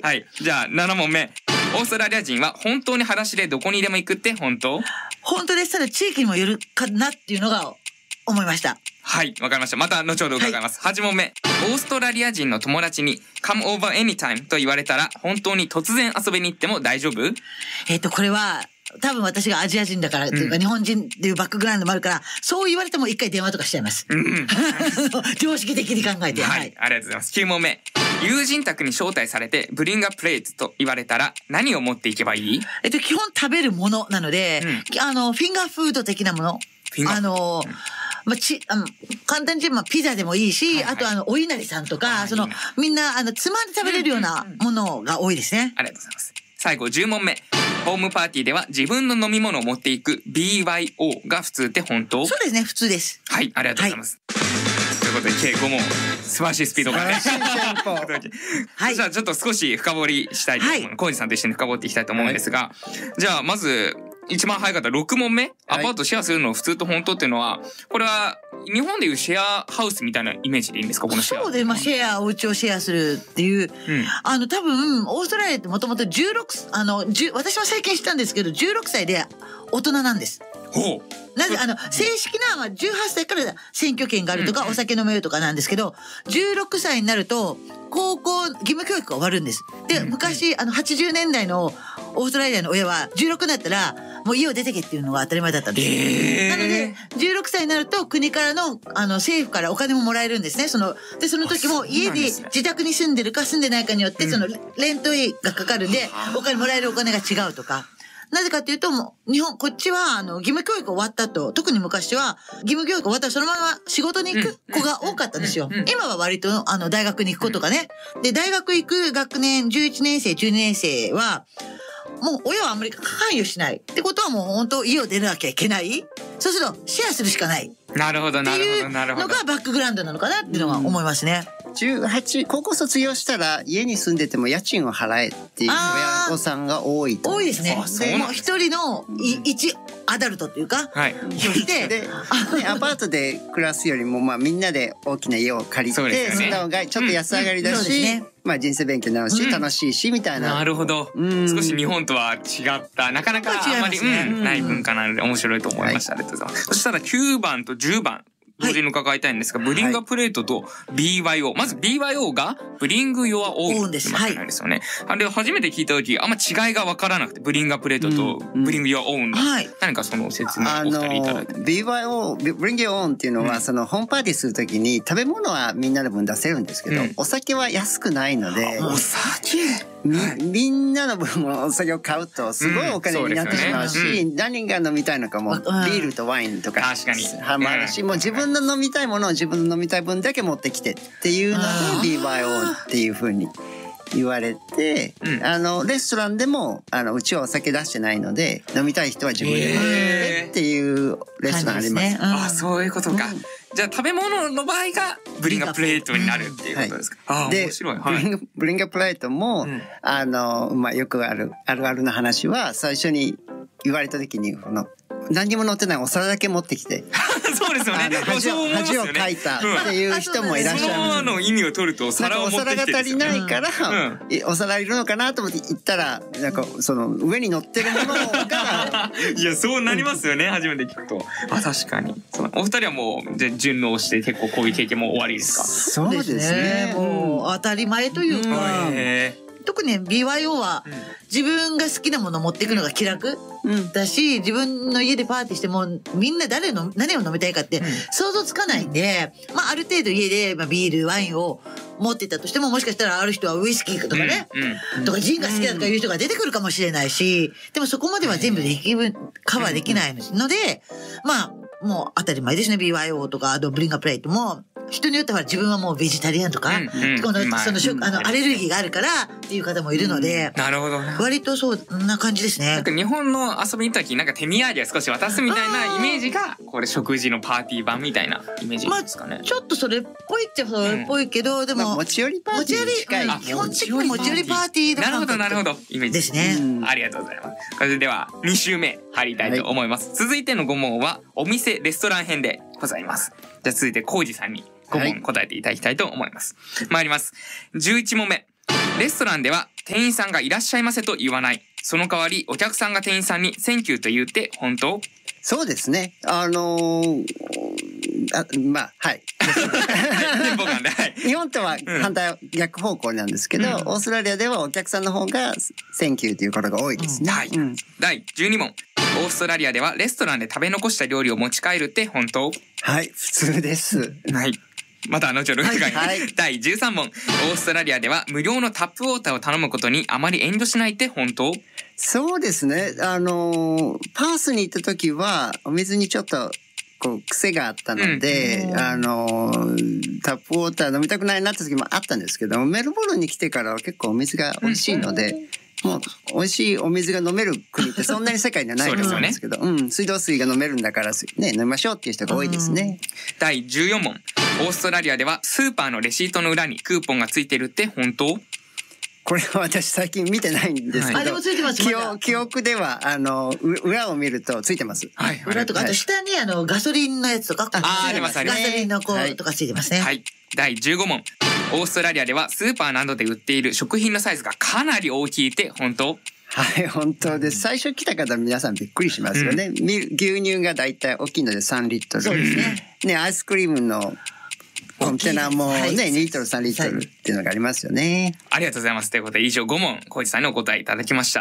はい。じゃあ7問目。オーストラリア人は本当に裸足でどこにでも行くって本当？ 本当でしたら地域にもよるかなっていうのが思いました。 はい、わかりました。また後ほど伺います。8問目。オーストラリア人の友達に Come over anytime と言われたら本当に突然遊びに行っても大丈夫？ これは多分私がアジア人だからっていうか、日本人っていうバックグラウンドもあるから、そう言われても一回電話とかしちゃいます。常識的に考えて。 はい、ありがとうございます。9問目。友人宅に招待されてブリンガープレートと言われたら何を持っていけばいい？ 基本食べるものなので、フィンガーフード的なもの。簡単に言えばピザでもいいし、あとお稲荷さんとか、みんなつまんで食べれるようなものが多いですね。 ありがとうございます。最後10問目。ホームパーティーでは自分の飲み物を持っていく BYO が普通って本当？ そうですね、普通です。 はい、ありがとうございます。ということで計5問、素晴らしいスピード感で。はい。じゃあちょっと少し深掘りしたいと思う。コウジさんと一緒に深掘っていきたいと思うんですが、じゃあまず一番早かった6問目、アパートシェアするの普通と本当っていうのは、これは日本でいうシェアハウスみたいなイメージでいいんですか？このシェア。 そうで、シェア、お家をシェアするっていう、多分オーストラリアってもともと私も最近知ったんですけど、16歳で大人なんです。 ほう。 なぜ正式な18歳から選挙権があるとか、お酒飲めるとかなんですけど、16歳になると高校義務教育が終わるんです。で、昔80年代のオーストラリアの親は16になったらもう家を出てけっていうのが当たり前だったんです。なので16歳になると国からの政府からお金ももらえるんですね。その時も家に自宅に住んでるか住んでないかによってレント費がかかるんで、もらえるお金が違うとか。なぜかというと、こっちは、義務教育終わった後、特に昔は、義務教育終わったらそのまま仕事に行く子が多かったんですよ。今は割と、大学に行く子とかね。で、大学行く学年、11年生、12年生は、もう親はあんまり関与しない。ってことはもう本当家を出なきゃいけない。そうすると、シェアするしかない。 なるほど、なるほど、なるほど。 っていうのがバックグラウンドなのかなっていうのは思いますね。 高校卒業したら家に住んでても家賃を払えっていう親御さんが多いと。 多いですね。でも一人の一アダルトっていうか、そしてでアパートで暮らすよりもみんなで大きな家を借りてその方がちょっと安上がりだし、人生勉強になるし楽しいしみたいな。 なるほど。少し日本とは違ったなかなかあまりない文化なので面白いと思いました。ありがとうございます。そしたら9番と10番。同時に伺いたいんですが、ブリンガープレートと BYO。まず BYO がブリングヨアオーンって言いましたですよね。あれ初めて聞いた時あんま違いが分からなくて、ブリンガープレートとブリングヨアオーンの何かその説明をお二人いただいて。 BYO、ブリングヨアオーンっていうのは、ホームパーティーするときに食べ物はみんなの分出せるんですけど、お酒は安くないので。 お酒みんなの分のお酒を買うとすごいお金になってしまうし、何が飲みたいのかもビールとワインとかもあるし、もう自分の飲みたいものを自分の飲みたい分だけ持ってきてっていうので BYO っていう風に言われて、レストランでもうちはお酒出してないので飲みたい人は自分で飲んでっていうレストランあります。 あ、そういうことか。じゃあ食べ物の場合がブリンガープレートになるっていうことですか？ で、ブリンガープレートもよくあるあるな話は、最初に言われた時に何にも乗ってないお皿だけ持ってきてそうですよね。 恥をかいたっていう人もいらっしゃいます。 そのままの意味を取るとお皿を持ってきて、 お皿が足りないからお皿いるのかなと思って行ったら、なんかその上に乗ってるものがいやそうなりますよね。初めて聞くと。確かに。お二人はもう順応して結構こういう経験も終わりですか？ そうですね。 もう当たり前というか。特に BYO は自分が好きなものを持っていくのが気楽だし、自分の家でパーティーしてもみんな何を飲みたいかって想像つかないんで、ある程度家でビールワインを持ってたとしても、もしかしたらある人はウイスキーとかね、とかジンが好きだとかいう人が出てくるかもしれないし、でもそこまでは全部カバーできないので、もう当たり前ですね。 BYO とかあとブリンガープレートも人によっては自分はもうベジタリアンとか、アレルギーがあるからっていう方もいるので、 なるほど。 割とそんな感じですね。 なんか日本の遊びに行った時なんか手土産を少し渡すみたいなイメージが、これ食事のパーティー版みたいなイメージですかね。 ちょっとそれっぽいっちゃそれっぽいけど、でも持ち寄りパーティーに近い。 基本的に持ち寄りパーティーの感覚。 なるほどイメージですね。ありがとうございます。それでは2週目入りたいと思います。続いての5問はお店レストラン編でございます。じゃあ続いてコウジさんに5問答えていただきたいと思います。参ります。11問目。 レストランでは店員さんがいらっしゃいませと言わない。その代わりお客さんが店員さんにセンキューと言って本当？ そうですね。はい。日本とは反対、逆方向なんですけど、オーストラリアではお客さんの方がセンキューということが多いですね。はい。 第12問。オーストラリアではレストランで食べ残した料理を持ち帰るって本当？ はい、普通です。 はい。また後ほど伺います。第13問。オーストラリアでは無料のタップウォーターを頼むことにあまり遠慮しないって本当？ そうですね。パースに行った時はお水にちょっと癖があったので、タップウォーター飲みたくないなって時もあったんですけど、メルボルンに来てからは結構お水が美味しいので、もう美味しいお水が飲める国ってそんなに世界にはないと思うんですけど、水道水が飲めるんだからね、飲みましょうっていう人が多いですね。 第14問。オーストラリアではスーパーのレシートの裏にクーポンがついてるって本当？ これは私最近見てないんですけど、 でもついてます。 記憶では裏を見るとついてます。 裏とか、あと下にガソリンのやつとか、 あります。 ガソリンのとかついてますね。 はい。第15問。オーストラリアではスーパーなどで売っている食品のサイズがかなり大きいって本当？ はい、本当です。最初来た方皆さんびっくりしますよね。牛乳がだいたい大きいので3リットル。そうですね。ね、アイスクリームのコンテナもね、2リットル3リットルっていうのがありますよね。 ありがとうございます。ということで以上5問、浩二さんにお答えいただきました。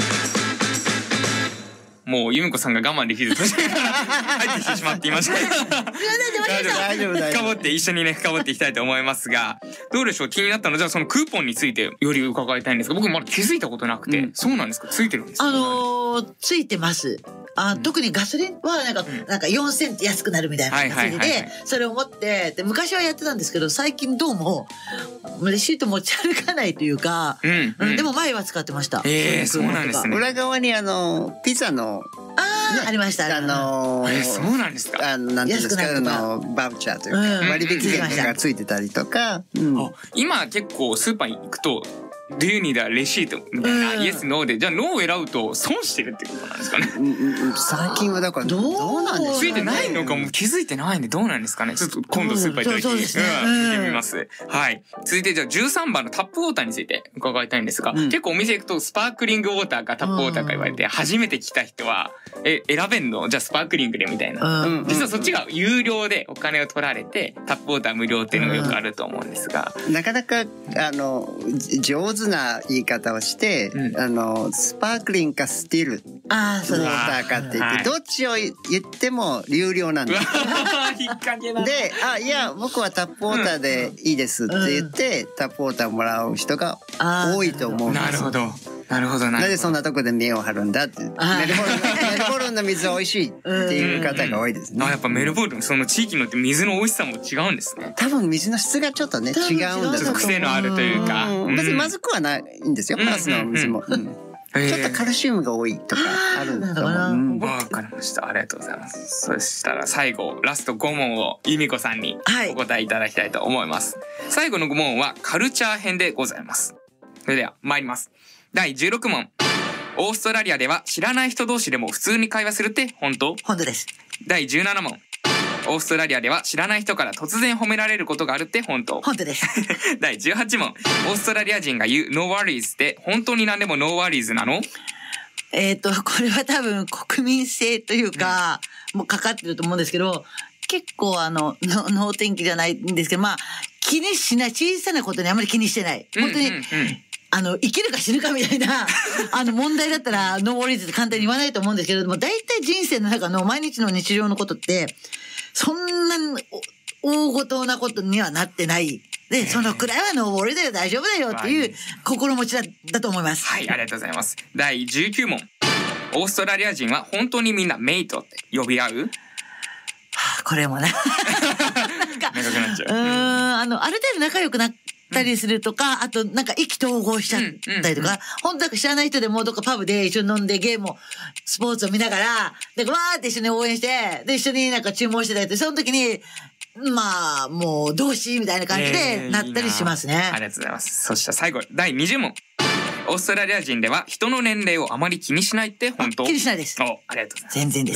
もう由美子さんが我慢できる途中から入ってきてしまっていました。 大丈夫。 深掘って一緒にね深掘っていきたいと思いますが、どうでしょう。気になったのじゃあそのクーポンについてより伺いたいんですが、僕まだ気づいたことなくて、そうなんですか？ついてるんですか？ ついてます。特にガソリンはなんか4セント安くなるみたいな感じで、それを持ってで昔はやってたんですけど、最近どうもレシート持ち歩かないというか、でも前は使ってました。 そうなんですね。 裏側にピザのありました。 そうなんですか。 なんていうんですか、バウチャーというか割引券がついてたりとか。 今結構スーパーに行くとDo you need a receipt? みたいな、イエスノーで、じゃあノーを選ぶと損してるってことなんですかね。 最近はだからどうなんですかね。 ついてないのかも気づいてないんでどうなんですかね。ちょっと今度スーパー行った時に見てみます。はい。続いてじゃあ13番のタップウォーターについて伺いたいんですが、結構お店行くとスパークリングウォーターかタップウォーターか言われて、初めて来た人は選べんの？じゃあスパークリングでみたいな。実はそっちが有料でお金を取られてタップウォーター無料っていうのがよくあると思うんですが、 なかなか上手な言い方をして、スパークリングかスティールウォーターかって言って、どっちを言っても有料なんです。で、いや僕はタップウォーターでいいですって言って、タップウォーターもらう人が多いと思うんです。 なるほど。なぜそんなとこで目を張るんだって。メルボルンの水は美味しいっていう方が多いですね。 やっぱメルボルンその地域によって水の美味しさも違うんですね。 多分水の質がちょっとね違うんだと思う。 癖のあるというか、 別にまずくはないんですよ。パースの水も。ちょっとカルシウムが多いとかあるんだと思う。 わかりました。ありがとうございます。そしたら最後ラスト5問を由美子さんにお答えいただきたいと思います。最後の5問はカルチャー編でございます。それでは参ります。第16問。オーストラリアでは知らない人同士でも普通に会話するって本当？ 本当です。 第17問。オーストラリアでは知らない人から突然褒められることがあるって本当？ 本当です。 第18問。オーストラリア人が言う No worries って本当に何でも No worries なの？ これは多分国民性というか、もうかかってると思うんですけど、結構能天気じゃないんですけど、気にしない、小さなことにあまり気にしてない。本当に、生きるか死ぬかみたいな問題だったらノーウォリーズって簡単に言わないと思うんですけれども、大体人生の中の毎日の日常のことってそんな大ごとなことにはなってない。で、そのくらいはノーウォリーズで大丈夫だよっていう心持ちだと思います。 はい、ありがとうございます。第19問。オーストラリア人は本当にみんなメイトって呼び合う？ これもな長くなっちゃう。 ある程度仲良くなったりするとか、あとなんか意気投合しちゃったりとか、本当は知らない人でもどっかパブで一緒に飲んでゲームをスポーツを見ながらでわーって一緒に応援してで一緒になんか注文してたりと、その時にもう同志みたいな感じでなったりしますね。 ありがとうございます。そしたら最後第20問。オーストラリア人では人の年齢をあまり気にしないって本当？ 気にしないです。 ありがとうございます。 全然です。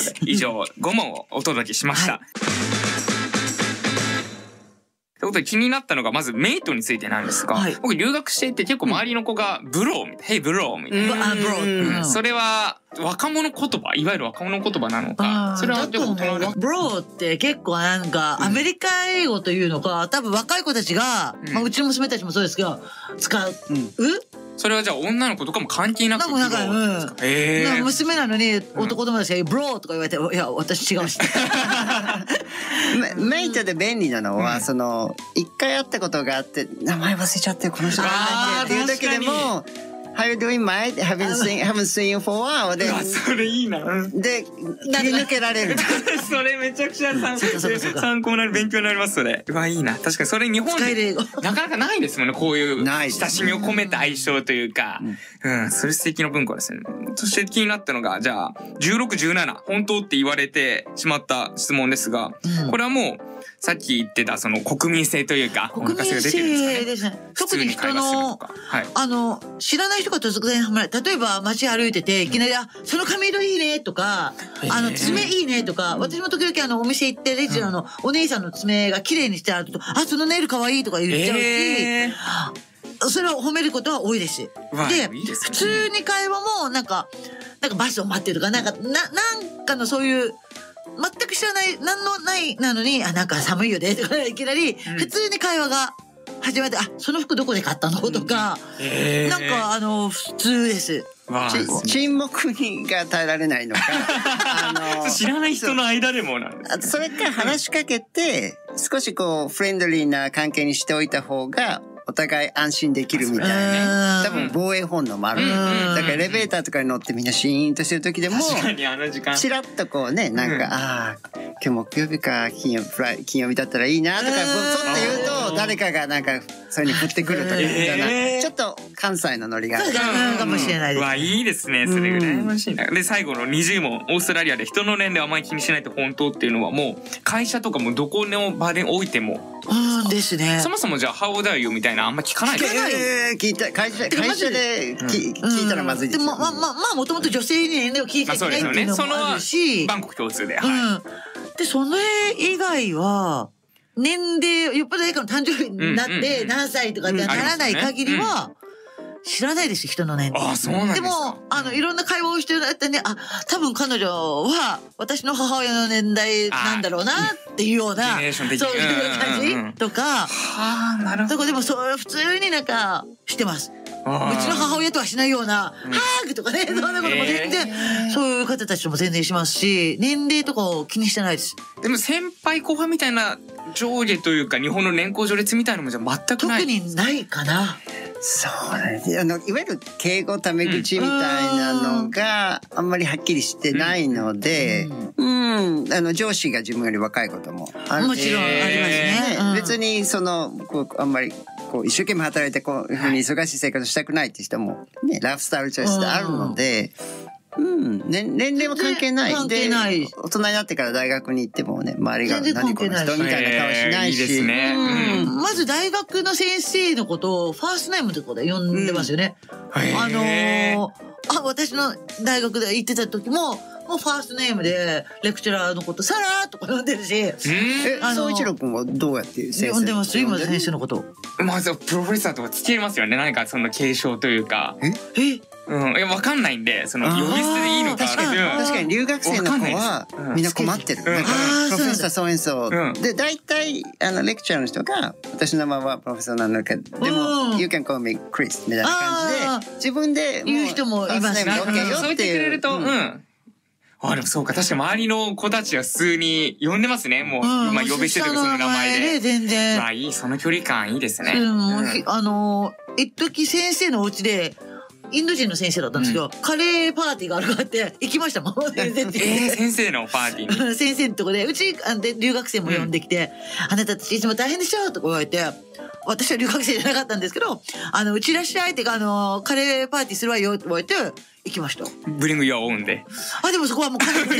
以上5問をお届けしました。 ということで気になったのがまずメイトについてなんですが、僕留学していて結構周りの子がブローみたいな、ヘイブローみたいな。それは若者言葉、いわゆる若者言葉なのか。それはでもブローって結構なんかアメリカ英語というのか、多分若い子たちが、うちの娘たちもそうですけど、使う。 それはじゃあ女の子とかも関係なくブロー。 娘なのに男友達がブローとか言われて、いや、私違うし。 メイトで便利なのは、一回会ったことがあって、名前忘れちゃってこの人がっていう時でも、How you doing, mate? Haven't seen you for a while. で、 それいいな。 で、切り抜けられる。 それめちゃくちゃ参考になる、勉強になります、それ。うわ、いいな。確かにそれ日本でなかなかないですもんね、こういう親しみを込めた愛称というか。それ素敵な文化ですね。そして気になったのが、じゃあ、16、17、本当って言われてしまった質問ですが、これはもう、さっき言ってたその国民性というか、 国民性ですね。特に人の、知らない人が突然はまる。例えば街歩いてて、いきなり、その髪色いいねとか、爪いいねとか、私も時々お店行って、レジのお姉さんの爪が綺麗にしてあると、そのネイル可愛いとか言っちゃうし、それを褒めることは多いです。で、普通に会話も、なんかバスを待ってるとか、なんかのそういう、全く知らない、なんのないなのに、なんか寒いよねとか、いきなり、普通に会話が始まって、その服どこで買ったのとか、なんか普通です。 沈黙が耐えられないのか。 知らない人の間でもなんです。 それから話しかけて、少しこう、フレンドリーな関係にしておいた方が、お互い安心できるみたいな。多分防衛本能もある。だからエレベーターとかに乗ってみんなシーンとしてる時でも、チラッとこうね、なんか、今日木曜日か金曜日だったらいいなとか、そって言うと、誰かがなんか、それに振ってくるとか、みたいな。ちょっと関西のノリがある。 かもしれないです。 わ、いいですね。それ羨ましいな。で、最後の20問。オーストラリアで人の年齢あまり気にしないって本当っていうのはもう、会社とかもどこの場で置いても。 ですね。 そもそもじゃあ、How old are youみたいなあんま聞かないですか？ 聞いた、会社で聞いたらまずいですよ。 でも、もともと女性に年齢を聞いちゃいけないっていうのもあるし。 バンコク共通で。 で、それ以外は、年齢、よっぽど誰かの誕生日になって何歳とかってならない限りは、知らないですよ、人の年齢。 そうなんですか。 でも、いろんな会話をしてる間に、多分彼女は私の母親の年代なんだろうなっていうような、そういう感じとか、 なるほど。 でも普通になんかしてます。うちの母親とはしないような、ハーグとかね、そんなことも全然、そういう方たちとも全然しますし、年齢とかを気にしてないです。 でも先輩後輩みたいな上下というか、日本の年功序列みたいなのもじゃ全くない。 特にないかな。 そうね。いわゆる敬語タメ口みたいなのがあんまりはっきりしてないので、上司が自分より若いこともある。 もちろんありますね。 別にあんまり一生懸命働いてこういうふうに忙しい生活したくないって人もね、ライフスタイルチョイスってあるので、年齢は関係ない。 関係ない。 大人になってから大学に行ってもね、周りが何この人みたいな顔しないし。 いいですね。 まず大学の先生のことをファーストネームとかで呼んでますよね。私の大学で行ってた時も、もうファーストネームでレクチャラーのことサラーとか呼んでるし。 総一郎君はどうやって先生呼んでます？今先生のこと。 まずプロフェッサーとかつけますよね。何かその継承というか。わかんないんで、呼び捨てでいいのか。 確かに留学生の子はみんな困ってる。プロフェッサーそうそう。で、大体、レクチャーの人が、私の名前はプロフェッサーなんだけど、でも、You can call me Chris みたいな感じで、自分で言う人もいますね。 そう言ってくれると、でもそうか、確か周りの子たちは普通に呼んでますね。もう、呼び捨てとかその名前で。 全然。 いい、その距離感いいですね。 一時先生のお家で、インド人の先生だったんですけど、カレーパーティーがあるからって行きましたもん。 先生のパーティーに。 先生のとこで、うち留学生も呼んできて、あなたたちいつも大変でしょとか言われて、私は留学生じゃなかったんですけど、うちらっしゃいってカレーパーティーするわよって言われて、行きました。 ブリングヨーオンで。 でもそこはもう家族で。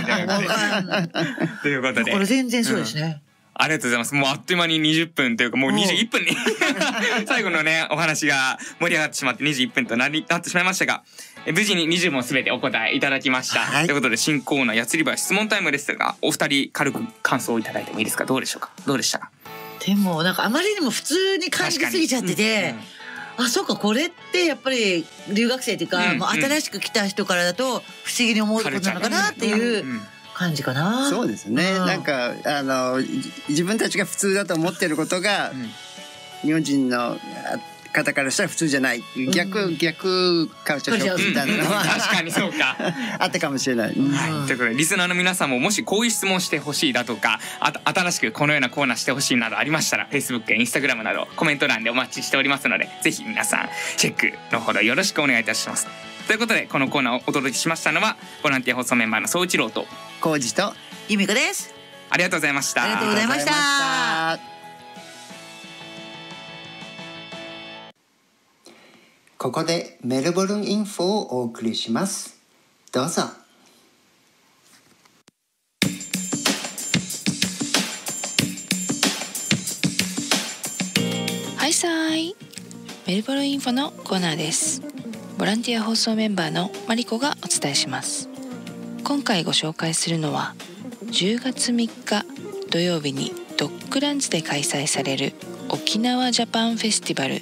ということで。 これ全然そうですね。 ありがとうございます。もうあっという間に20分というか、もう21分に最後のね、お話が盛り上がってしまって21分となってしまいましたが、無事に20問すべてお答えいただきました。ということで、新コーナー、やつりば質問タイムですが、お二人軽く感想をいただいてもいいですか？どうでしょうか？どうでしたか？ テでもなんかあまりにも普通に感じすぎちゃってて、あ、そうか、これってやっぱり留学生っていうか、もう新しく来た人からだと不思議に思うことなのかなっていう感じかな。 そうですね。なんか自分たちが普通だと思ってることが、日本人の方からしたら普通じゃない逆カルチャーショックみたいなのは確かにそうかあったかもしれない。 ということでリスナーの皆さんももしこういう質問してほしいだとか、新しくこのようなコーナーしてほしいなどありましたら Facebook や Instagram などコメント欄でお待ちしておりますので、ぜひ皆さんチェックのほどよろしくお願いいたします。ということでこのコーナーをお届けしましたのはボランティア放送メンバーの総一郎と浩二と由美子です。 ありがとうございました。 ありがとうございました。 ここでメルボルンインフォをお送りします。どうぞ。 はいさーい、メルボルンインフォのコーナーです。ボランティア放送メンバーのマリコがお伝えします。今回ご紹介するのは10月3日土曜日にドッグランズで開催される沖縄ジャパンフェスティバル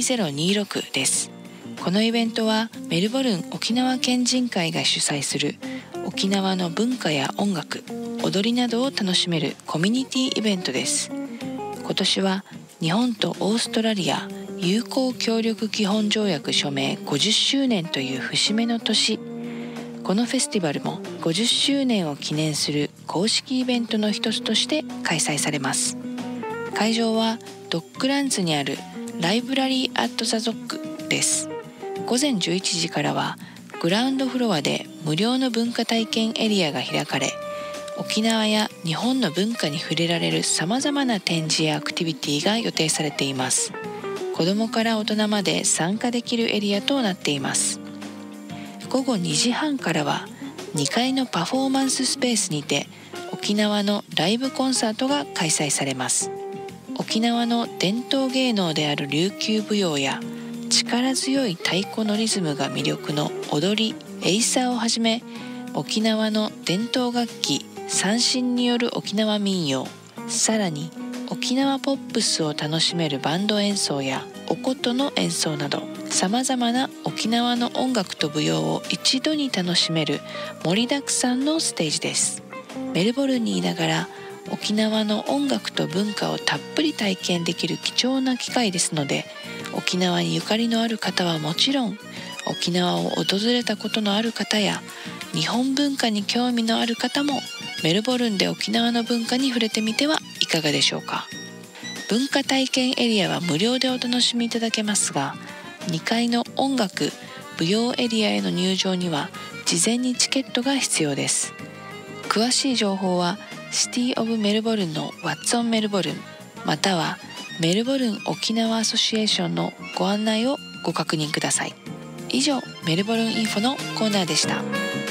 2026です。このイベントはメルボルン沖縄県人会が主催する沖縄の文化や音楽、踊りなどを楽しめるコミュニティイベントです。今年は日本とオーストラリア友好協力基本条約署名50周年という節目の年。このフェスティバルも50周年を記念する公式イベントの一つとして開催されます。会場はドッグランズにあるライブラリーアットザゾックです。午前11時からはグラウンドフロアで無料の文化体験エリアが開かれ、沖縄や日本の文化に触れられるさまざまな展示やアクティビティが予定されています。子どもから大人まで参加できるエリアとなっています。午後2時半からは2階のパフォーマンススペースにて沖縄のライブコンサートが開催されます。沖縄の伝統芸能である琉球舞踊や力強い太鼓のリズムが魅力の踊りエイサーをはじめ、沖縄の伝統楽器三線による沖縄民謡、さらに沖縄ポップスを楽しめるバンド演奏やお琴の演奏など、さまざまな沖縄の音楽と舞踊を一度に楽しめる盛りだくさんのステージです。メルボルンにいながら沖縄の音楽と文化をたっぷり体験できる貴重な機会ですので、沖縄にゆかりのある方はもちろん、沖縄を訪れたことのある方や日本文化に興味のある方もメルボルンで沖縄の文化に触れてみてはいかがでしょうか。文化体験エリアは無料でお楽しみいただけますが、2階の音楽舞踊エリアへの入場には事前にチケットが必要です。詳しい情報はシティオブメルボルンの What's on メルボルンまたはメルボルン沖縄アソシエーションのご案内をご確認ください。以上、メルボルンインフォのコーナーでした。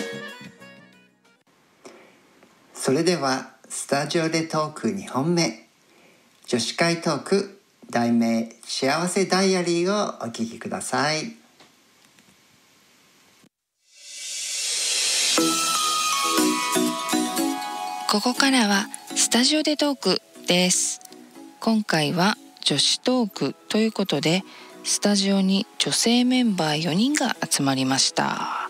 それではスタジオでトーク2本目、女子会トーク題名幸せダイアリーをお聞きください。 ここからはスタジオでトークです。今回は女子トークということで、スタジオに女性メンバー4人が集まりました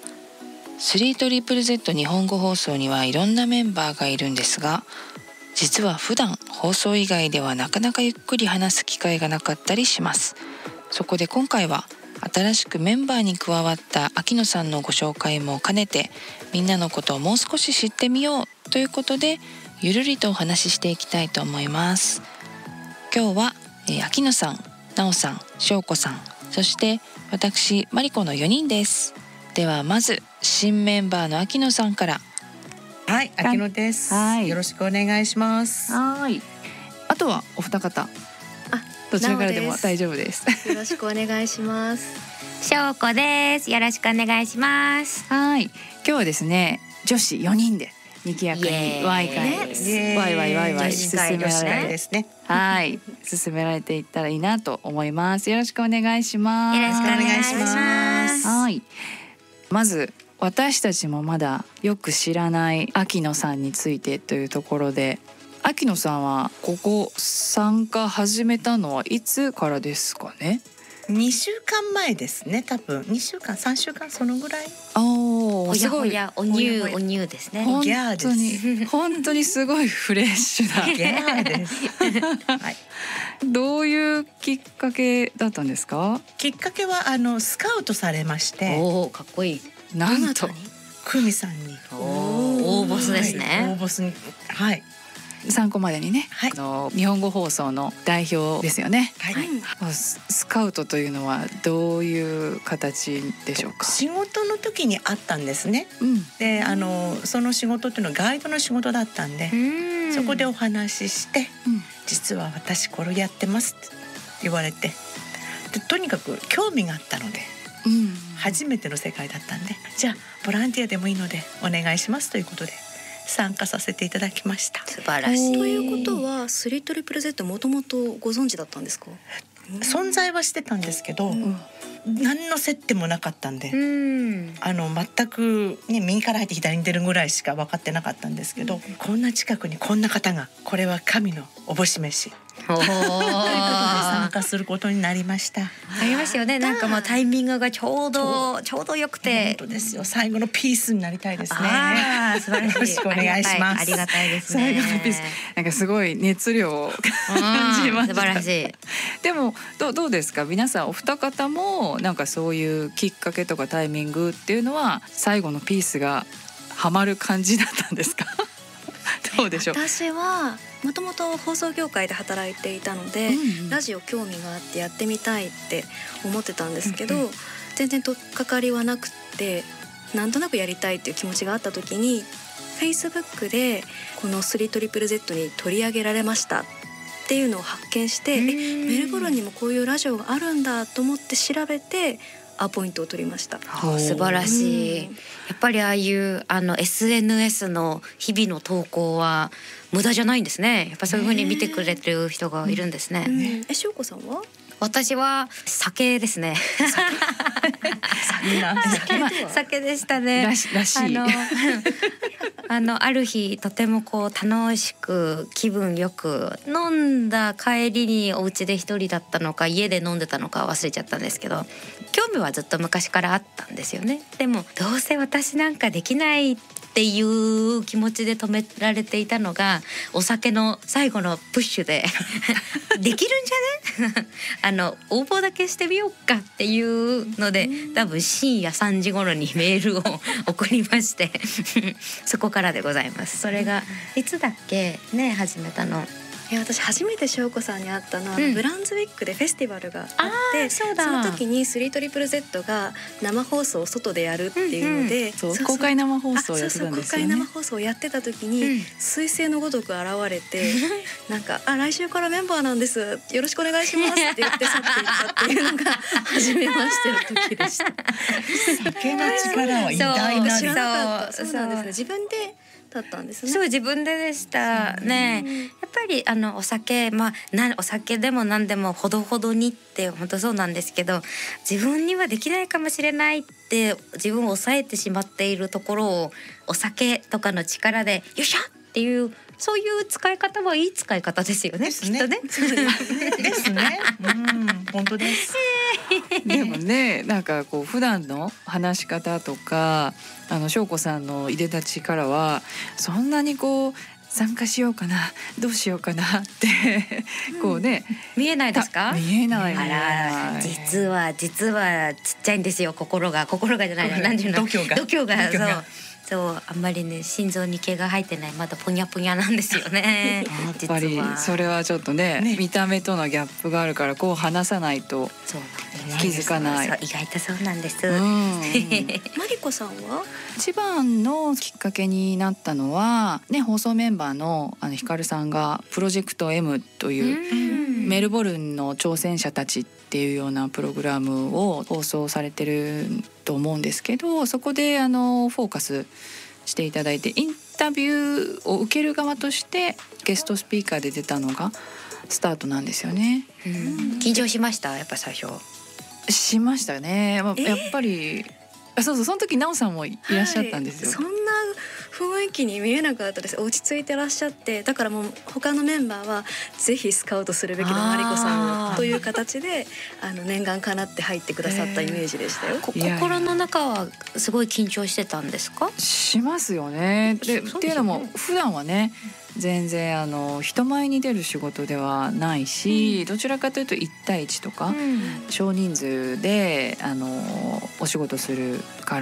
。3ZZZ 日本語放送にはいろんなメンバーがいるんですが、実は普段放送以外ではなかなかゆっくり話す機会がなかったりします。そこで今回は新しくメンバーに加わった秋野さんのご紹介も兼ねて、みんなのことをもう少し知ってみようということで、ゆるりとお話ししていきたいと思います。今日は、秋野さん、なおさん、しょうこさん、そして私マリコの4人です。ではまず新メンバーの秋野さんから。 はい、秋野です。よろしくお願いします。 はい。あとはお二方、どちらからでも大丈夫です。 よろしくお願いします。しょうこです。よろしくお願いします。 はい。今日はですね、女子4人で賑やかにワイ会です。ワイワイワイワイ進められですね。はい、進められていったらいいなと思います。よろしくお願いします。 よろしくお願いします。 はい。まず私たちもまだよく知らない秋野さんについてというところで、 秋野さんはここ参加始めたのはいつからですかね。 2週間前ですね。多分2週間3週間そのぐらい。 おやほやおニューですね。 本当にすごいフレッシュなギャーです。はい。 どういうきっかけだったんですか？ きっかけはスカウトされまして。 おー、かっこいい。 なんと久美さんに。 大ボスですね。 大ボスに。はい。 参考までにね、 はい、 日本語放送の代表ですよね。 はい。 スカウトというのはどういう形でしょうか？ 仕事の時にあったんですね。で、その仕事っていうのはガイドの仕事だったんで、そこでお話しして、実は私これやってますって言われて、でとにかく興味があったので、初めての世界だったんで、じゃあボランティアでもいいのでお願いしますということで参加させていただきました。 素晴らしい。 ということは3ZZZもともとご存知だったんですか？ 存在はしてたんですけど、何の接点もなかったんで、全くね、右から入って左に出るぐらいしか分かってなかったんですけど、こんな近くにこんな方が、これは神のおぼし飯ということで参加することになりました。 ありますよね。なんかもうタイミングがちょうど良くて、 本当ですよ。最後のピースになりたいですね。 素晴らしい。 よろしくお願いします。 ありがたいですね。 最後のピース、なんかすごい熱量を感じました。 素晴らしい。 でもどうですか、皆さんお二方もなんかそういうきっかけとかタイミングっていうのは最後のピースがハマる感じだったんですか？どうでしょう？ 私はもともと放送業界で働いていたので、ラジオ興味があってやってみたいって思ってたんですけど、全然取っかかりはなくて、なんとなくやりたいっていう気持ちがあった時に Facebook でこの 3ZZZ に取り上げられましたっていうのを発見して、メルボルンにもこういうラジオがあるんだと思って調べてアポイントを取りました。 素晴らしい。やっぱりああいうSNS の日々の投稿は無駄じゃないんですね。やっぱそういう風に見てくれてる人がいるんですね。 しょうこさんは？ 私は酒ですね。酒でしたね。 らしい。 ある日とてもこう楽しく気分よく飲んだ帰りにお家で一人だったのか家で飲んでたのか忘れちゃったんですけど、興味はずっと昔からあったんですよね。でもどうせ私なんかできないっていう気持ちで止められていたのが、お酒の最後のプッシュでできるんじゃね応募だけしてみようかっていうので、多分深夜3時頃にメールを送りましてそこからでございます。それがいつだっけね、始めたの。 私初めてしょうこさんに会ったのは、ブランズウィックでフェスティバルがあって、その時に 3ZZZ が生放送を外でやるっていうので、 公開生放送をやってたんですよね。 公開生放送をやってた時に彗星のごとく現れて、なんか来週からメンバーなんです、よろしくお願いしますって言って去っていったっていうのが初めましての時でした。 酒の力は偉大な。 知らなかった。そうなんですね。自分でだったんですね。 そう、自分ででしたね。やっぱりお酒、お酒でも何でもほどほどにって本当そうなんですけど、自分にはできないかもしれないって自分を抑えてしまっているところをお酒とかの力でよっしゃっていう、そういう使い方はいい使い方ですよね。きっとね。 ですね。本当です。 でもね、なんかこう普段の話し方とか、しょうこさんのいでたちからはそんなにこう参加しようかな、どうしようかなってこうね、 見えないですか？ 見えない。 実はちっちゃいんですよ。心がじゃないの、何ていうの、度胸がそう、あんまりね、心臓に毛が生えてない、まだポニャポニャなんですよね。 やっぱりそれはちょっとね、見た目とのギャップがあるから、こう話さないと気づかない。 意外とそうなんです。 マリコさんは？ 一番のきっかけになったのはね、放送メンバーのヒカルさんがプロジェクト M というメルボルンの挑戦者たちっていうようなプログラムを放送されてると思うんですけど、そこでフォーカスしていただいて、インタビューを受ける側としてゲストスピーカーで出たのがスタートなんですよね。 緊張しました？やっぱ最初しましたね。やっぱりその時なおさんもいらっしゃったんですよ。 そんな雰囲気に見えなかったです。落ち着いてらっしゃって、だからもう他のメンバーはぜひスカウトするべきだマリコさんをという形で念願かなって入ってくださったイメージでしたよ。 心の中はすごい緊張してたんですか？ しますよね。でっていうのも普段はね全然人前に出る仕事ではないし、どちらかというと1対1とか、少人数でお仕事するから、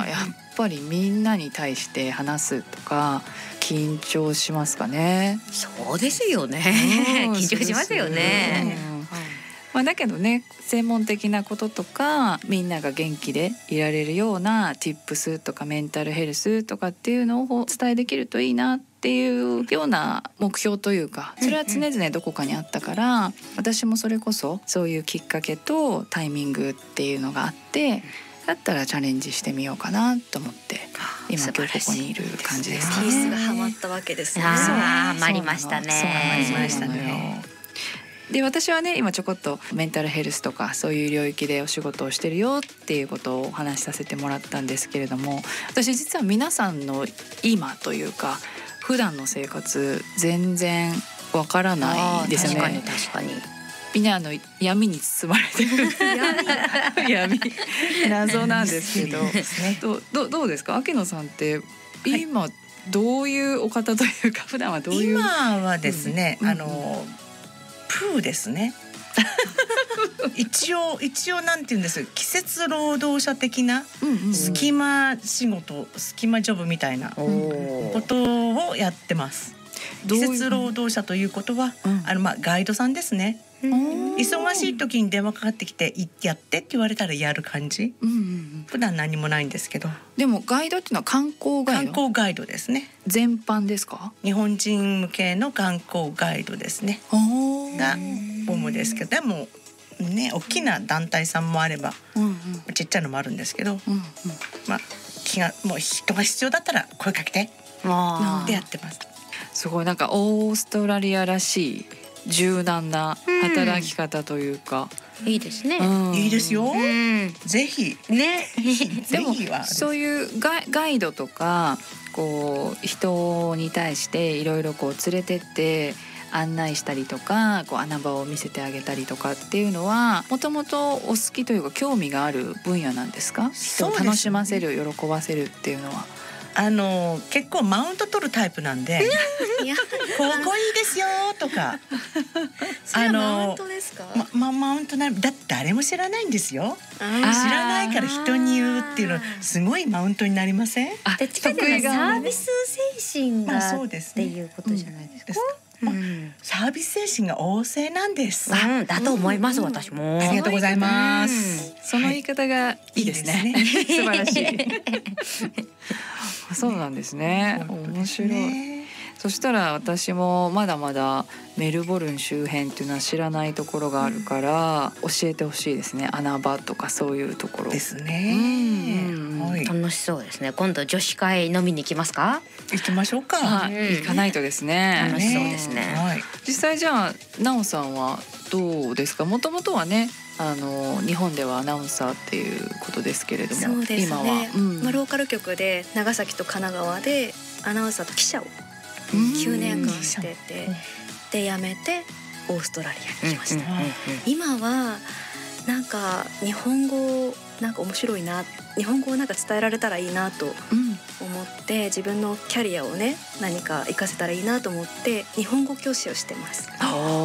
やっぱりみんなに対して話すとか緊張しますかね。 そうですよね。緊張しますよね。 だけどね、専門的なこととかみんなが元気でいられるような Tips とかメンタルヘルスとかっていうのをお伝えできるといいなっていうような目標というか、それは常々どこかにあったから、私もそれこそそういうきっかけとタイミングっていうのがあって、だったらチャレンジしてみようかなと思って今今日ここにいる感じですね。 ピースがハマったわけですね。 ハマりましたね。 ハマりましたね。 で私はね今ちょこっとメンタルヘルスとかそういう領域でお仕事をしてるよっていうことをお話しさせてもらったんですけれども、私実は皆さんの今というか普段の生活全然わからないですよね。 確かにみんな闇に包まれてる闇謎なんですけどどうですか？秋野さんって今どういうお方というか、普段はどういう？ 今はですね、プーですね。一応なんて言うんです、季節労働者的な隙間仕事、隙間ジョブみたいなことをやってます。季節労働者ということは、ガイドさんですね。忙しい時に電話かかってきてやってって言われたらやる感じ。普段何もないんですけど。 でもガイドっていうのは観光ガイド？ 観光ガイドですね。 全般ですか？ 日本人向けの観光ガイドですね。が主ですけど、でもね、大きな団体さんもあれば、ちっちゃいのもあるんですけど、もう人が必要だったら声かけてってやってます。 すごいなんかオーストラリアらしい柔軟な働き方というか、 いいですね。 いいですよ。ぜひね。 でもそういうガイドとかこう人に対していろいろこう連れてって案内したりとか、こう穴場を見せてあげたりとかっていうのはもともとお好きというか興味がある分野なんですか？人を楽しませる、喜ばせるっていうのは。 結構マウント取るタイプなんでここいいですよとかマウントですか？ マウントだって誰も知らないんですよ。知らないから人に言うっていうのすごいマウントになりません？ でサービス精神がっていうことじゃないですか？ サービス精神が旺盛なんです。 だと思います。私もありがとうございます。 その言い方がいいですね。素晴らしい。そうなんですね。面白い。そしたら私もまだまだメルボルン周辺っていうのは知らないところがあるから教えてほしいですね。穴場とかそういうところですね。 楽しそうですね。今度女子会飲みに行きますか？ 行きましょうか。 行かないとですね。 楽しそうですね。 実際じゃあなおさんはどうですか？もともとはね日本ではアナウンサーっていうことですけれども、 そうですね、 今は、 ローカル局で長崎と神奈川でアナウンサーと記者を9年間してて、で辞めてオーストラリアに来ました。今はなんか日本語なんか面白いな、日本語をなんか伝えられたらいいなと思って、自分のキャリアをね何か活かせたらいいなと思って日本語教師をしてます。 す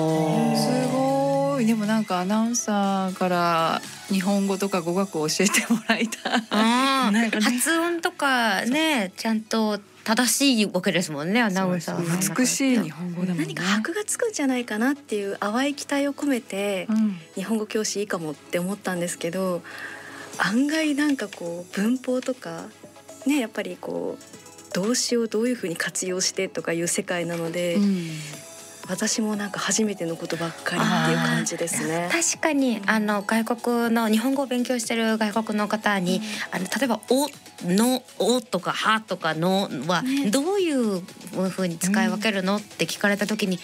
ごい。でもなんかアナウンサーから日本語とか語学を教えてもらいたい。 発音とかねちゃんと正しいわけですもんね。アナウンサー美しい日本語だもんね。 何か箔がつくんじゃないかなっていう淡い期待を込めて、日本語教師いいかもって思ったんですけど、案外なんかこう文法とかね、やっぱりこう動詞をどういうふうに活用してとかいう世界なので、私もなんか初めてのことばっかりっていう感じですね。 確かに外国の日本語を勉強してる外国の方に、例えばおのおとかはとかのはどういうふうに使い分けるのって聞かれた時に、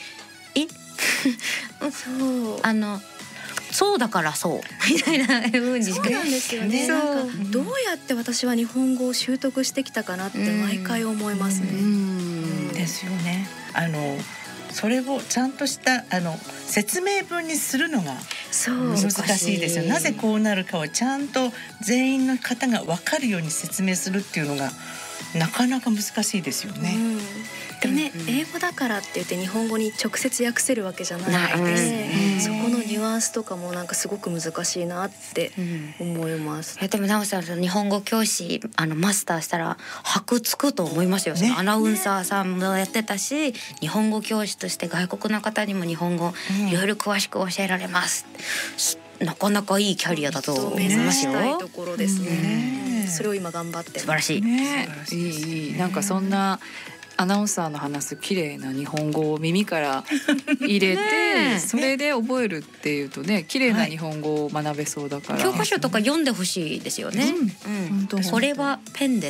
そうだからそうみたいな風にそうなんですよね。なんかどうややって私は日本語を習得してきたかなって毎回思いますね。 ですよね。それをちゃんとした説明文にするのが難しいですよ。なぜこうなるかをちゃんと全員の方が分かるように説明するっていうのがなかなか難しいですよね。 でね、英語だからって言って日本語に直接訳せるわけじゃないので、そこのニュアンスとかもなんかすごく難しいなって思います。 でもなおさん、日本語教師マスターしたら箔つくと思いますよね。アナウンサーさんもやってたし、日本語教師として外国の方にも日本語いろいろ詳しく教えられます。なかなかいいキャリアだと思いますよ。 目指したいところですね。それを今頑張って素晴らしい。 いいなんかそんなアナウンサーの話す綺麗な日本語を耳から入れてそれで覚えるっていうとね、綺麗な日本語を学べそうだから、 教科書とか読んでほしいですよね。これはペンです。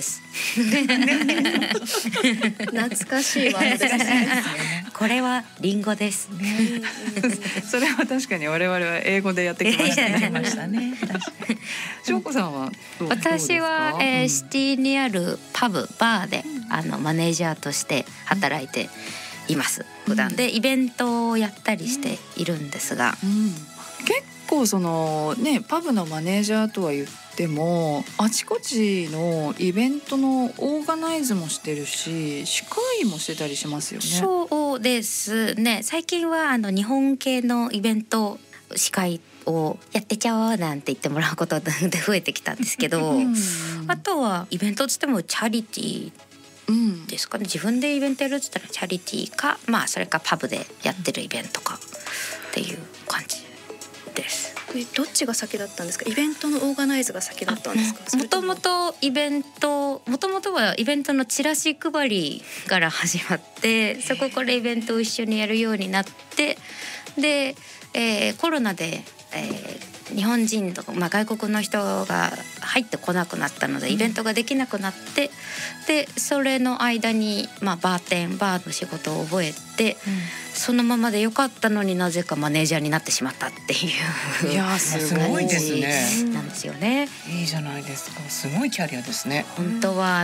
懐かしいワードですね。 これはリンゴです。 それは確かに我々は英語でやってきましたね。翔子さんはどうですか？ 私はシティにあるパブバーでマネージャーとして働いています普段で。イベントをやったりしているんですが、 結構そのねパブのマネージャーとは言ってもあちこちのイベントのオーガナイズもしてるし司会もしてたりしますよね。 そうですね。最近は日本系のイベント司会をやってちゃおうなんて言ってもらうことで増えてきたんですけど、あとはイベントつってもチャリティーですかね。自分でイベントやるって言ったらチャリティーか、それかパブでやってるイベントかっていう感じです。 どっちが先だったんですか？イベントのオーガナイズが先だったんですか？ もともとはイベントのチラシ配りから始まって、そこからイベントを一緒にやるようになって、で、コロナで、日本人とか、外国の人が入ってこなくなったのでイベントができなくなって、でそれの間に、バーの仕事を覚えて、そのままでよかったのになぜかマネージャーになってしまったっていう。 いやすごいですね。 なんですよね。 いいじゃないですか。すごいキャリアですね。 本当は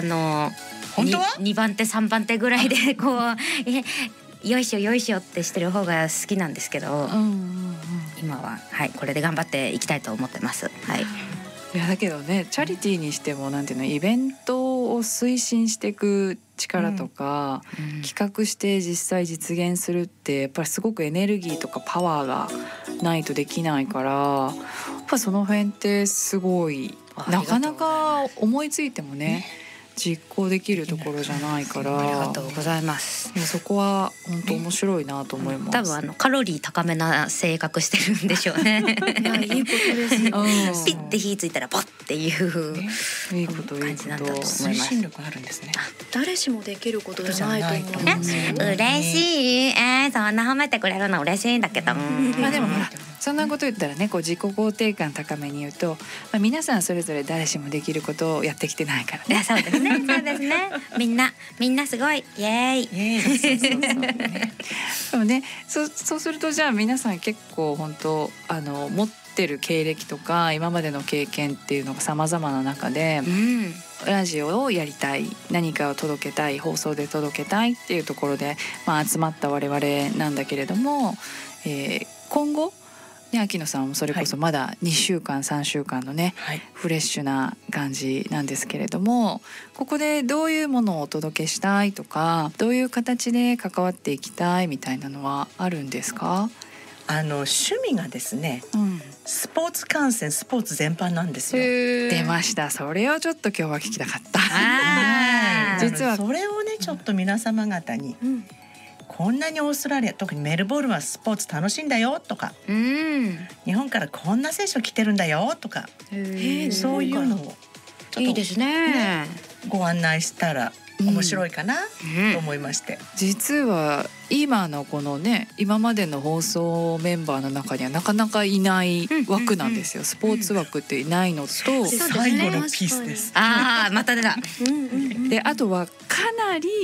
2番手3番手ぐらいでこうよいしょよいしょってしてる方が好きなんですけど、今はこれで頑張っていきたいと思ってます。 いやだけどね、チャリティーにしてもなんていうの、イベントを推進していく力とか、企画して実際実現するってやっぱりすごくエネルギーとかパワーがないとできないから、やっぱその辺ってすごいなかなか思いついてもね実行できるところじゃないから。 ありがとうございます。 そこは本当面白いなと思います。 多分カロリー高めな性格してるんでしょうね。 いいことですよ。 ピッて火ついたらポッっていういいこと感じなんだと思います。 推進力あるんですね。 誰しもできることじゃないと思います。 嬉しい。そんな褒めてくれるの嬉しいんだけど。 でもほらそんなこと言ったらね、自己肯定感高めに言うと、皆さんそれぞれ誰しもできることをやってきてないからね。 そうですね。そうですね。みんなすごいイエーイ。 でもね、そうするとじゃあ皆さん結構本当持ってる経歴とか今までの経験っていうのが様々な中で、ラジオをやりたい、何かを届けたい、放送で届けたいっていうところで、集まった我々なんだけれども、今後秋野さんもそれこそまだ2週間3週間のね、フレッシュな感じなんですけれども、ここでどういうものをお届けしたいとか、どういう形で関わっていきたいみたいなのはあるんですか？ 趣味がですね、スポーツ観戦、スポーツ全般なんですよ。 出ました。それをちょっと今日は聞きたかった。 実はそれをねちょっと皆様方に、こんなにオーストラリア、特にメルボルンはスポーツ楽しいんだよとか、日本からこんな選手来てるんだよとか、そういうのをちょっといいですね、 ご案内したら面白いかなと思いまして、 実は今のこのね、今までの放送メンバーの中にはなかなかいない枠なんですよ。スポーツ枠っていないのと、 最後のピースです。 また出た。 であとはかなり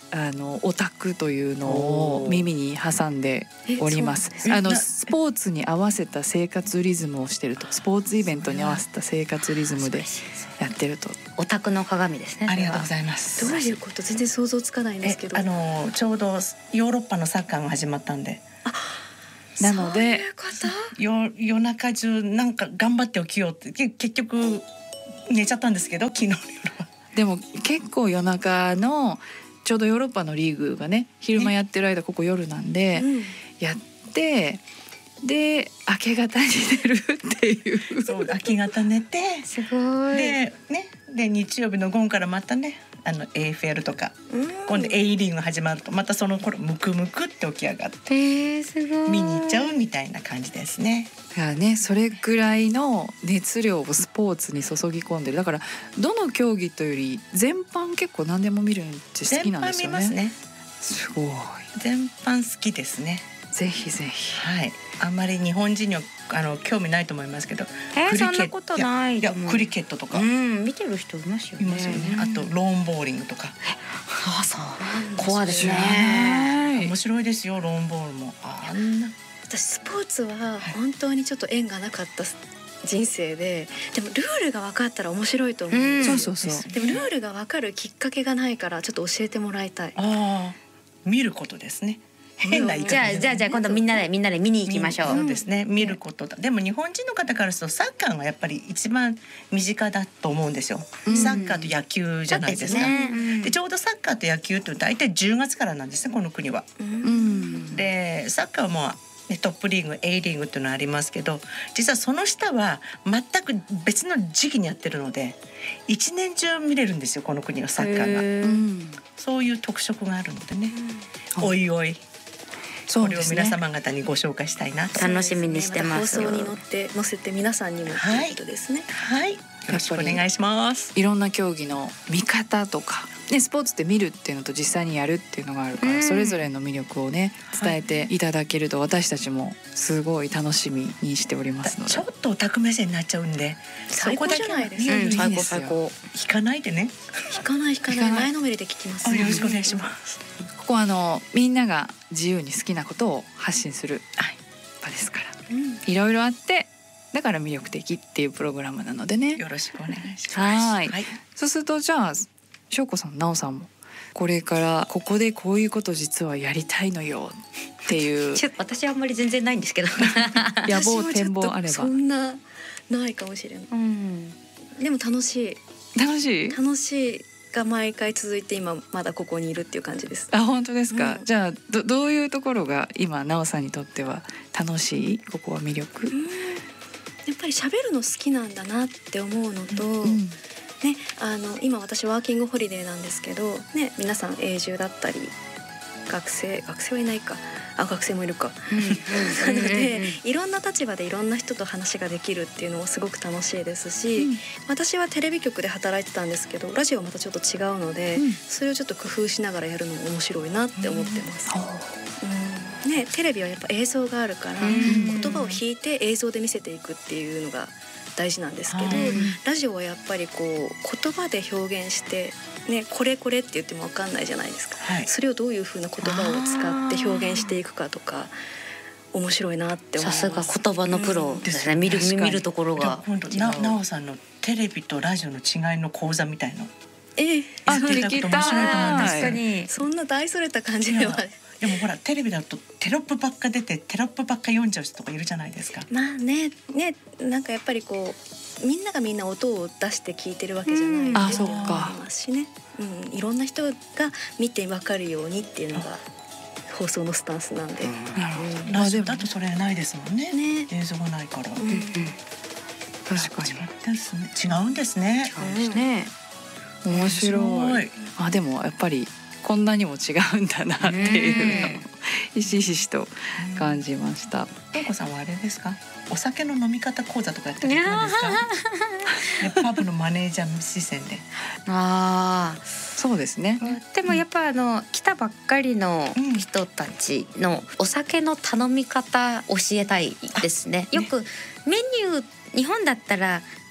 オタクというのを耳に挟んでおります。スポーツに合わせた生活リズムをしてると、スポーツイベントに合わせた生活リズムでやってると。 オタクの鏡ですね。 ありがとうございます。 どういうこと全然想像つかないんですけど、 ちょうどヨーロッパのサッカーが始まったんで、 なので夜中中なんか頑張って起きようって結局寝ちゃったんですけど、昨日の夜は。でも結構夜中のちょうどヨーロッパのリーグがね、昼間やってる間ここ夜なんで、やってで明け方に寝るっていう。 そう、明け方寝て、 すごい。 で日曜日の午後からまたね、エーフェルとか、今度 A リーグが始まるとまたその頃ムクムクって起き上がって、 すごい。 見に行っちゃうみたいな感じですね。 だからね、それぐらいの熱量をスポーツに注ぎ込んでる。だからどの競技というより全般結構何でも見るんって好きなんですよね。 全般見ますね。 すごい。 全般好きですね。 ぜひぜひ。 はい。あんまり日本人には興味ないと思いますけど、 そんなことない。 いやクリケットとか、 見てる人いますよね。 いますよね。あとローンボーリングとか。 そう怖いですね。 面白いですよ、ローンボールも。 私スポーツは本当にちょっと縁がなかった人生で、でもルールが分かったら面白いと思う。 そう。 でもルールが分かるきっかけがないからちょっと教えてもらいたい。 見ることですね。 変なじゃあ今度みんなで見に行きましょう。 そうですね、見ることだ。でも日本人の方からするとサッカーがやっぱり一番身近だと思うんですよ。サッカーと野球じゃないですか。でちょうどサッカーと野球って大体10月からなんですね、この国は。でサッカーはもうトップリーグ A リーグっていうのはありますけど、実はその下は全く別の時期にやってるので一年中見れるんですよ、この国はサッカーが。そういう特色があるのでね、おいおいこれを皆様方にご紹介したいなと。 楽しみにしてます。 放送に載せて皆さんにもということですね。 はい、よろしくお願いします。 いろんな競技の見方とかね、スポーツって見るっていうのと実際にやるっていうのがあるから、それぞれの魅力をね伝えていただけると私たちもすごい楽しみにしておりますので。 ちょっとオタク目線になっちゃうんで、 最高じゃないですか。最高。 引かないでね。 引かない前のめりで聞きます。 よろしくお願いします。 ここはみんなが自由に好きなことを発信する場ですから、いろいろあってだから魅力的っていうプログラムなのでね、 よろしくお願いします。 はい、そうするとじゃあ翔子さん、なおさんもこれからここでこういうこと実はやりたいのよっていう私はあんまり全然ないんですけど野望展望あれば。 そんなないかもしれない、でも楽しいが毎回続いて今まだここにいるっていう感じです。 本当ですか。じゃあどういうところが今なおさんにとっては楽しい、ここは魅力？ やっぱり喋るの好きなんだなって思うのと、ね、今私ワーキングホリデーなんですけど、ね、皆さん永住だったり学生はいないか、学生もいるか、なのでいろんな立場でいろんな人と話ができるっていうのもすごく楽しいですし、私はテレビ局で働いてたんですけどラジオはまたちょっと違うので、それをちょっと工夫しながらやるのも面白いなって思ってます。ね、テレビはやっぱ映像があるから、言葉を引いて映像で見せていくっていうのが大事なんですけど、ラジオはやっぱりこう言葉で表現して、ね、これって言っても分かんないじゃないですか、それをどういう風な言葉を使って表現していくかとか面白いなって思います。 さすが言葉のプロですね、見るところが。 なおさんのテレビとラジオの違いの講座みたいな聞きたい。 確かにそんな大それた感じではでもほらテレビだとテロップばっか出てテロップばっか読んじゃう人とかいるじゃないですか。 まあねなんかやっぱりこうみんながみんな音を出して聞いてるわけじゃないっていうのもありますしね、いろんな人が見て分かるようにっていうのが放送のスタンスなんで、 ラジオだとそれないですもんね、映像がないから、 確かに違うんですね。 面白い。でもやっぱりこんなにも違うんだなっていうのをひしひしと感じました。 陽子さんはあれですか、お酒の飲み方講座とかやってるんですかパブのマネージャーの視線で。 そうですね。 でもやっぱ来たばっかりの人たちのお酒の頼み方教えたいですね。よくメニュー日本だったら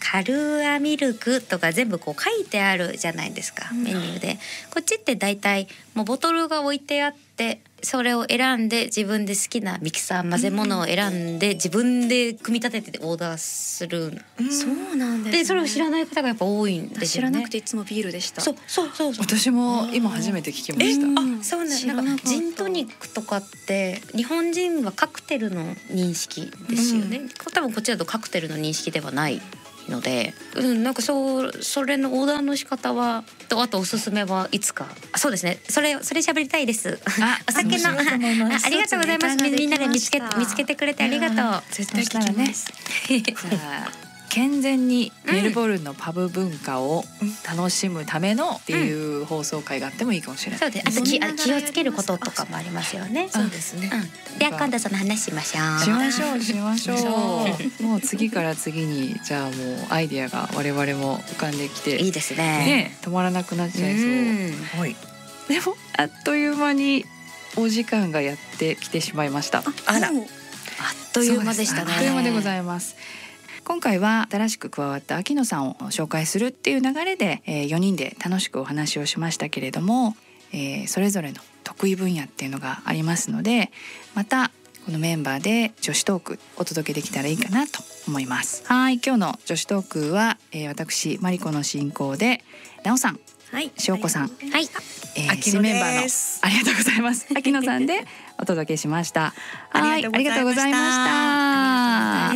カルアミルクとか全部こう書いてあるじゃないですか、メニューで。こっちってだいたいもうボトルが置いてあって、それを選んで自分で好きなミキサー混ぜ物を選んで自分で組み立ててオーダーする。 そうなんですね。 でそれを知らない方がやっぱ多いんですよね。 知らなくていつもビールでした。 そう。 私も今初めて聞きました。 そうなんかジントニックとかって日本人はカクテルの認識ですよね。多分こっちだとカクテルの認識ではないので、なんかそれのオーダーの仕方はと、あとおすすめはいつか。そうですね。それ喋りたいです。お酒のありがとうございます。みんなで見つけてくれてありがとう。 絶対聞きます。健全にメルボルンのパブ文化を楽しむためのっていう放送回があってもいいかもしれない。 そうです。あと気をつけることとかもありますよね。 そうですね。 では今度その話しましょう。 しましょう。もう次から次にじゃあもうアイディアが我々も浮かんできていいですね。 止まらなくなっちゃいそう。でもあっという間にお時間がやってきてしまいました。 あら。 あっという間でしたね。 あっという間でございます。今回は新しく加わった秋野さんを紹介するっていう流れで、4人で楽しくお話をしましたけれども、それぞれの得意分野っていうのがありますので、またこのメンバーで女子トークお届けできたらいいかなと思います。はい、今日の女子トークは、私マリコの進行でなおさん、しょうこさん、新メンバーのありがとうございます秋野さんでお届けしました。はい、ありがとうございました。